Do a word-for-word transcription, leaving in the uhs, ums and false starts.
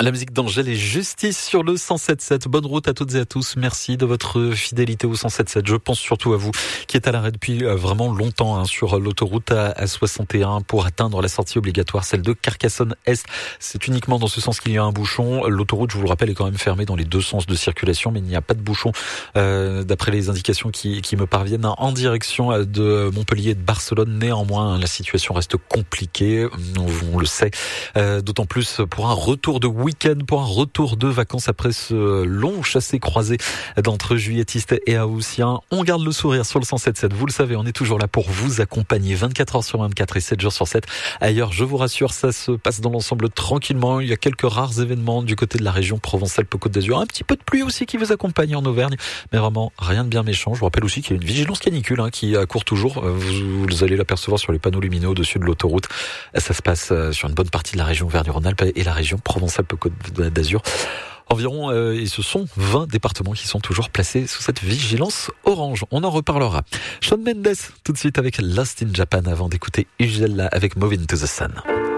La musique d'Angèle et Justice sur le cent sept sept. Bonne route à toutes et à tous. Merci de votre fidélité au cent sept sept. Je pense surtout à vous qui êtes à l'arrêt depuis vraiment longtemps hein, sur l'autoroute A soixante et un pour atteindre la sortie obligatoire, celle de Carcassonne-Est. C'est uniquement dans ce sens qu'il y a un bouchon. L'autoroute, je vous le rappelle, est quand même fermée dans les deux sens de circulation, mais il n'y a pas de bouchon euh, d'après les indications qui, qui me parviennent en direction de Montpellier et de Barcelone. Néanmoins, la situation reste compliquée, on, on le sait, euh, d'autant plus pour un retour de week-end, pour un retour de vacances après ce long chassé-croisé d'entre juilletistes et haussiens. On garde le sourire sur le cent sept sept. Vous le savez, on est toujours là pour vous accompagner vingt-quatre heures sur vingt-quatre et sept jours sur sept. Ailleurs, je vous rassure, ça se passe dans l'ensemble tranquillement. Il y a quelques rares événements du côté de la région Provence-Alpes-Côte d'Azur. Un petit peu de pluie aussi qui vous accompagne en Auvergne, mais vraiment rien de bien méchant. Je vous rappelle aussi qu'il y a une vigilance canicule hein, qui court toujours. Vous, vous allez l'apercevoir sur les panneaux lumineux au-dessus de l'autoroute. Ça se passe sur une bonne partie de la région Auvergne-Rhône-Alpes et la région Provence-Alpes-Côte d'Azur. Environ, euh, et ce sont vingt départements qui sont toujours placés sous cette vigilance orange. On en reparlera. Shawn Mendes, tout de suite avec Lost in Japan avant d'écouter Ugella avec Moving to the Sun.